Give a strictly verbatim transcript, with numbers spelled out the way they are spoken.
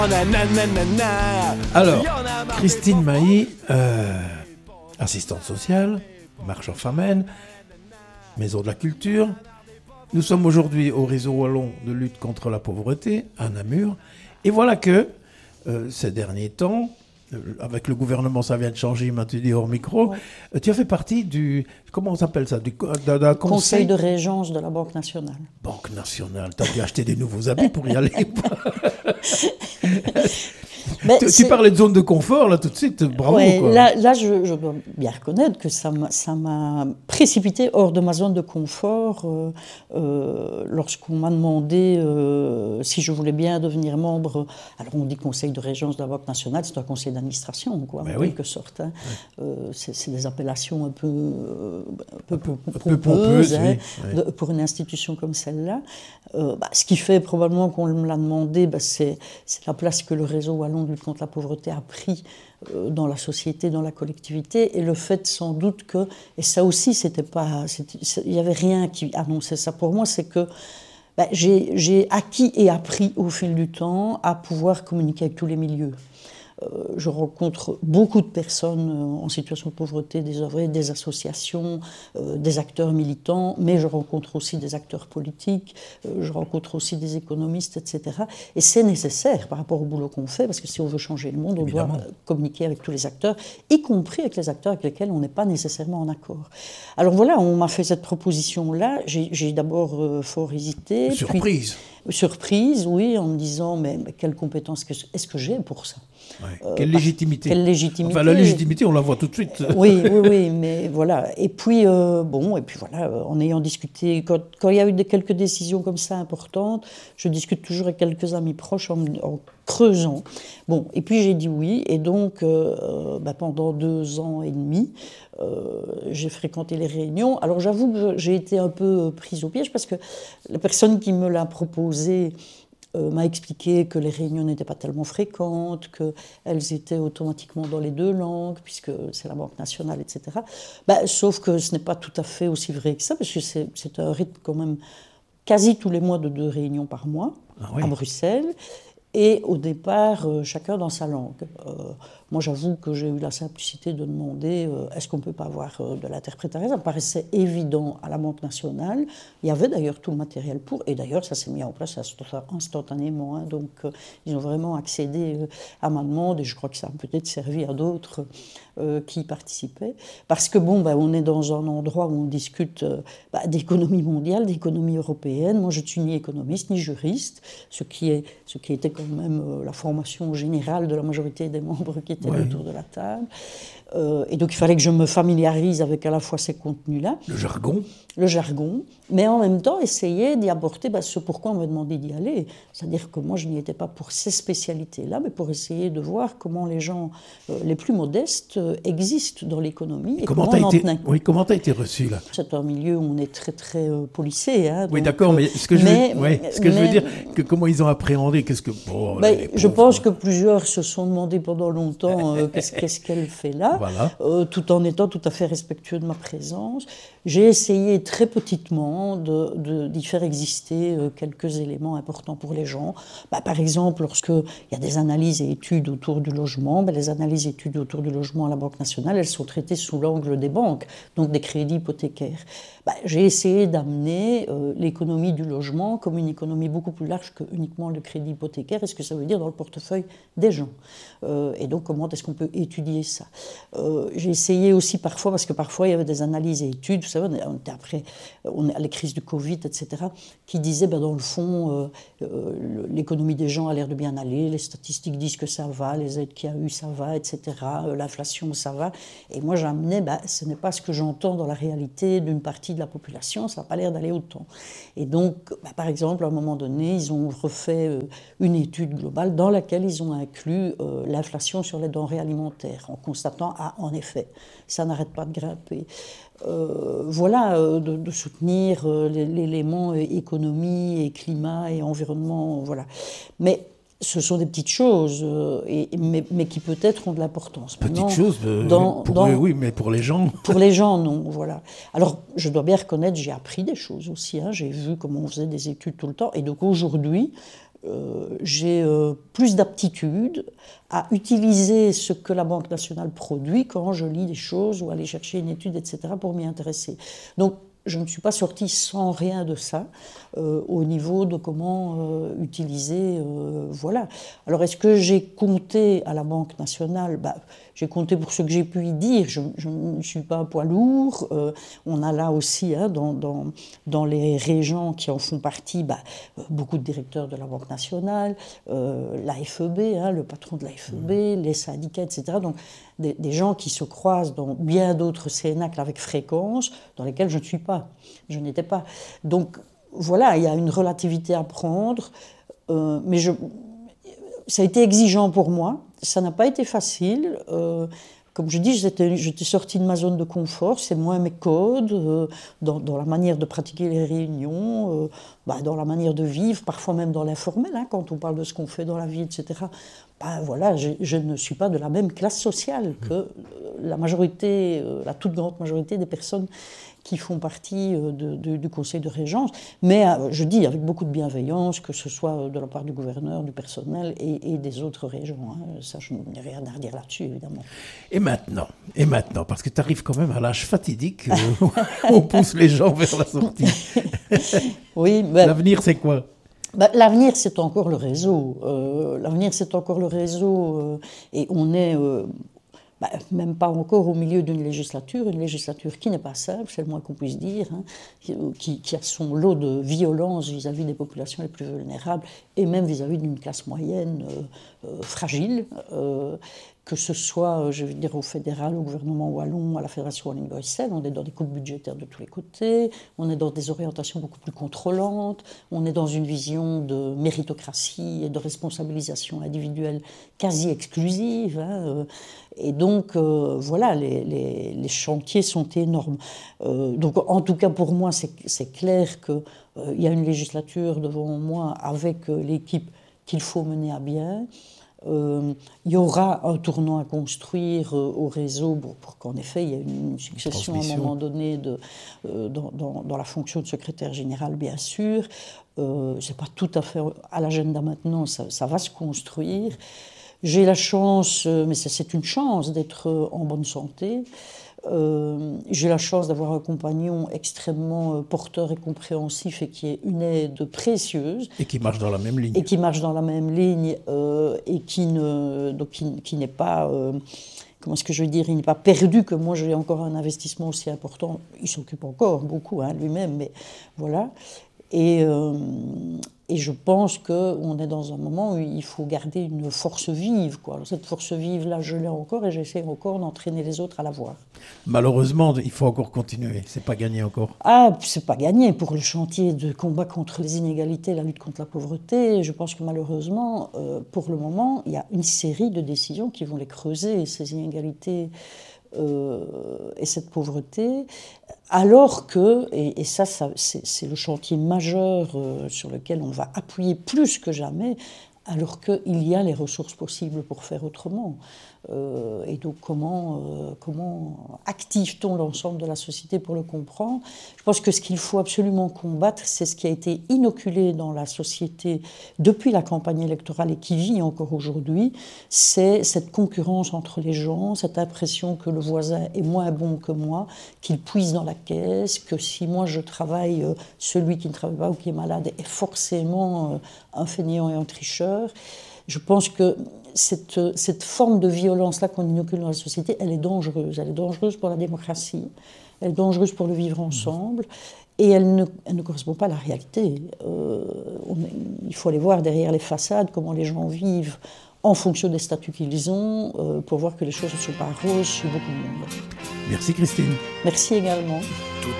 Alors, Christine Mailly, euh, assistante sociale, Marche en Famenne, Maison de la Culture. Nous sommes aujourd'hui au réseau wallon de lutte contre la pauvreté, à Namur. Et voilà que, euh, ces derniers temps, euh, avec le gouvernement, ça vient de changer, il m'a dit hors micro, ouais. euh, tu as fait partie du, comment on s'appelle ça, du d'un, d'un conseil, conseil de régence de la Banque nationale. Banque nationale, tu as dû acheter des nouveaux habits pour y aller. Mais tu, tu parlais de zone de confort, là, tout de suite, bravo. Ouais, quoi. Là, là je, je dois bien reconnaître que ça m'a, ça m'a précipité hors de ma zone de confort euh, euh, lorsqu'on m'a demandé euh, si je voulais bien devenir membre. Alors, on dit conseil de régence de la Banque nationale, c'est un conseil d'administration, quoi, en oui. quelque sorte. Hein. Ouais. Euh, c'est, c'est des appellations un peu, euh, un peu, un peu pompeuses hein, oui. de, pour une institution comme celle-là. Euh, bah, ce qui fait probablement qu'on me l'a demandé, bah, c'est, c'est la place que le réseau wallon de lutte contre la pauvreté a pris euh, dans la société, dans la collectivité, et le fait sans doute que, et ça aussi, c'était pas, il n'y avait rien qui annonçait ça pour moi, c'est que bah, j'ai, j'ai acquis et appris au fil du temps à pouvoir communiquer avec tous les milieux. Euh, je rencontre beaucoup de personnes euh, en situation de pauvreté, des ouvriers, des associations, euh, des acteurs militants, mais je rencontre aussi des acteurs politiques, euh, je rencontre aussi des économistes, et cetera. Et c'est nécessaire par rapport au boulot qu'on fait, parce que si on veut changer le monde, on Évidemment. doit communiquer avec tous les acteurs, y compris avec les acteurs avec lesquels on n'est pas nécessairement en accord. Alors voilà, on m'a fait cette proposition-là, j'ai, j'ai d'abord euh, fort hésité. Surprise. Puis, surprise, oui, en me disant, mais, mais quelles compétences que, est-ce que j'ai pour ça ? Ouais. Euh, quelle légitimité Quelle légitimité Enfin, la légitimité, on la voit tout de suite. Oui, oui, oui, mais voilà. Et puis, euh, bon, et puis voilà, en ayant discuté, quand, quand il y a eu des, quelques décisions comme ça importantes, je discute toujours avec quelques amis proches en, en creusant. Bon, et puis j'ai dit oui, et donc, euh, bah, pendant deux ans et demi, euh, j'ai fréquenté les réunions. Alors j'avoue que j'ai été un peu prise au piège, parce que la personne qui me l'a proposé Euh, m'a expliqué que les réunions n'étaient pas tellement fréquentes, qu'elles étaient automatiquement dans les deux langues, puisque c'est la Banque nationale, et cetera. Bah, sauf que ce n'est pas tout à fait aussi vrai que ça, parce que c'est, c'est un rythme quand même quasi tous les mois de deux réunions par mois, ah oui. à Bruxelles, et au départ, euh, chacun dans sa langue. Euh, moi, j'avoue que j'ai eu la simplicité de demander euh, est-ce qu'on ne peut pas avoir euh, de l'interprétariat. Ça me paraissait évident à la Banque nationale. Il y avait d'ailleurs tout le matériel pour, et d'ailleurs, ça s'est mis en place instantanément. Hein, donc, euh, ils ont vraiment accédé euh, à ma demande, et je crois que ça a peut-être servi à d'autres euh, qui y participaient. Parce que, bon, bah, on est dans un endroit où on discute euh, bah, d'économie mondiale, d'économie européenne. Moi, je ne suis ni économiste, ni juriste, ce qui, est, ce qui était quand même euh, la formation générale de la majorité des membres qui étaient ouais. autour de la table. Euh, et donc, il fallait que je me familiarise avec à la fois ces contenus-là. Le jargon. Le jargon, mais en même temps, essayer d'y apporter bah, ce pourquoi on m'a demandé d'y aller. C'est-à-dire que moi, je n'y étais pas pour ces spécialités-là, mais pour essayer de voir comment les gens euh, les plus modestes euh, existent dans l'économie. Et, et comment, comment on été, en Oui, comment tu as été reçu, là ? C'est un milieu où on est très, très euh, policé. Hein, oui, donc, d'accord, mais ce que je mais, veux, ouais, ce que mais, je veux dire, que comment ils ont appréhendé, qu'est-ce que... Oh, bah, je pense que plusieurs se sont demandé pendant longtemps euh, qu'est-ce, qu'est-ce qu'elle fait là, voilà. euh, tout en étant tout à fait respectueux de ma présence. J'ai essayé très petitement de, de, d'y faire exister euh, quelques éléments importants pour les gens. Bah, par exemple, lorsqu'il y a des analyses et études autour du logement, bah, les analyses et études autour du logement à la Banque nationale, elles sont traitées sous l'angle des banques, donc des crédits hypothécaires. Bah, j'ai essayé d'amener euh, l'économie du logement comme une économie beaucoup plus large que uniquement le crédit hypothécaire, et ce que ça veut dire dans le portefeuille des gens. Euh, et donc, comment est-ce qu'on peut étudier ça ? euh, J'ai essayé aussi parfois, parce que parfois il y avait des analyses et études, vous savez, on était après on est à la crise du Covid, et cetera, qui disaient, ben, dans le fond, euh, euh, l'économie des gens a l'air de bien aller, les statistiques disent que ça va, les aides qu'il y a eu, ça va, et cetera, euh, l'inflation, ça va. Et moi, j'amenais, ben, ce n'est pas ce que j'entends dans la réalité d'une partie de la population, ça n'a pas l'air d'aller autant. Et donc, ben, par exemple, à un moment donné, ils ont refait euh, une étude globale dans laquelle ils ont inclus euh, l'inflation sur les denrées alimentaires, en constatant, ah, en effet, ça n'arrête pas de grimper. Euh, voilà, euh, de, de soutenir euh, l'élément économie et climat et environnement, voilà. Mais ce sont des petites choses, euh, et, mais, mais qui peut-être ont de l'importance. Petites choses, euh, dans, pour dans, eux, oui, mais pour les gens... Pour les gens, non, voilà. Alors, je dois bien reconnaître, j'ai appris des choses aussi, hein, j'ai vu comment on faisait des études tout le temps, et donc aujourd'hui, euh, j'ai euh, plus d'aptitude à utiliser ce que la Banque nationale produit quand je lis des choses ou aller chercher une étude, et cetera, pour m'y intéresser. Donc, je ne suis pas sortie sans rien de ça, euh, au niveau de comment euh, utiliser, euh, voilà. Alors, est-ce que j'ai compté à la Banque nationale? Bah, j'ai compté pour ce que j'ai pu y dire, je, je ne suis pas un poids lourd, euh, on a là aussi, hein, dans, dans, dans les régents qui en font partie, bah, beaucoup de directeurs de la Banque nationale, euh, l'A F E B, hein, le patron de l'A F E B, mmh. les syndicats, et cetera. Donc, des, des gens qui se croisent dans bien d'autres cénacles avec fréquence, dans lesquels je ne suis pas, je n'étais pas. Donc, voilà, il y a une relativité à prendre, euh, mais je, ça a été exigeant pour moi, ça n'a pas été facile. Euh, comme je dis, j'étais, j'étais sortie de ma zone de confort, c'est moins mes codes, euh, dans, dans la manière de pratiquer les réunions, euh, bah, dans la manière de vivre, parfois même dans l'informel, hein, quand on parle de ce qu'on fait dans la vie, et cetera. Bah, voilà, je, je ne suis pas de la même classe sociale que la majorité, euh, la toute grande majorité des personnes qui font partie de, de, du conseil de régence, mais euh, je dis avec beaucoup de bienveillance, que ce soit de la part du gouverneur, du personnel et, et des autres régents. Hein. Ça, je n'ai rien à redire là-dessus, évidemment. Et maintenant, et maintenant, parce que tu arrives quand même à l'âge fatidique, euh, on pousse les gens vers la sortie. Oui, ben, l'avenir, c'est quoi? Ben, l'avenir, c'est encore le réseau. Euh, l'avenir, c'est encore le réseau, euh, et on est... Euh, Bah, même pas encore au milieu d'une législature, une législature qui n'est pas simple, c'est le moins qu'on puisse dire, hein, qui, qui a son lot de violence vis-à-vis des populations les plus vulnérables et même vis-à-vis d'une classe moyenne euh, euh, fragile, euh, que ce soit, je veux dire, au fédéral, au gouvernement wallon, à la Fédération Wallonie-Bruxelles, on est dans des coupes budgétaires de tous les côtés, on est dans des orientations beaucoup plus contrôlantes, on est dans une vision de méritocratie et de responsabilisation individuelle quasi exclusive, hein, euh, et donc, euh, voilà, les, les, les chantiers sont énormes. Euh, donc, en tout cas, pour moi, c'est, c'est clair qu'il euh, y a une législature devant moi avec euh, l'équipe qu'il faut mener à bien. Euh, il y aura un tournant à construire euh, au réseau bon, pour qu'en effet, il y ait une succession à un moment donné de, euh, dans, dans, dans la fonction de secrétaire général, bien sûr. Euh, ce n'est pas tout à fait à l'agenda maintenant, ça, ça va se construire. J'ai la chance, mais c'est une chance, d'être en bonne santé. Euh, j'ai la chance d'avoir un compagnon extrêmement porteur et compréhensif et qui est une aide précieuse. Et qui marche dans la même ligne. Et qui marche dans la même ligne euh, et qui, ne, donc qui, qui n'est pas... Euh, comment est-ce que je veux dire, il n'est pas perdu que moi j'ai encore un investissement aussi important. Il s'occupe encore beaucoup, hein, lui-même, mais voilà. Et, euh, et je pense qu'on est dans un moment où il faut garder une force vive, quoi. Alors cette force vive-là, je l'ai encore et j'essaie encore d'entraîner les autres à la voir. Malheureusement, il faut encore continuer. C'est pas gagné encore. Ah, c'est pas gagné pour le chantier de combat contre les inégalités, la lutte contre la pauvreté. Je pense que malheureusement, euh, pour le moment, il y a une série de décisions qui vont les creuser, ces inégalités. Euh, et cette pauvreté, alors que, et, et ça, ça c'est, c'est le chantier majeur euh, sur lequel on va appuyer plus que jamais, alors qu'il y a les ressources possibles pour faire autrement. Euh, et donc comment, euh, comment active-t-on l'ensemble de la société pour le comprendre? Je pense que ce qu'il faut absolument combattre, c'est ce qui a été inoculé dans la société depuis la campagne électorale et qui vit encore aujourd'hui, c'est cette concurrence entre les gens, cette impression que le voisin est moins bon que moi, qu'il puise dans la caisse, que si moi je travaille, euh, celui qui ne travaille pas ou qui est malade est forcément euh, un fainéant et un tricheur. Je pense que cette, cette forme de violence-là qu'on inocule dans la société, elle est dangereuse. Elle est dangereuse pour la démocratie, elle est dangereuse pour le vivre ensemble, et elle ne, elle ne correspond pas à la réalité. Euh, on, il faut aller voir derrière les façades comment les gens vivent en fonction des statuts qu'ils ont, euh, pour voir que les choses ne sont pas roses sur beaucoup de monde. Merci Christine. Merci également. Tout